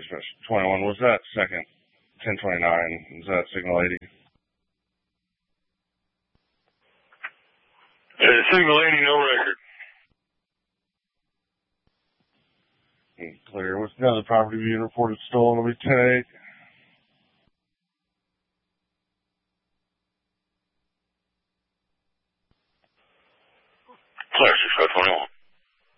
621. Was that second 1029? Is that Signal 80? Signal 80, no record. Clear. What's another property being reported stolen? It'll be 10-8. Clear, 6521.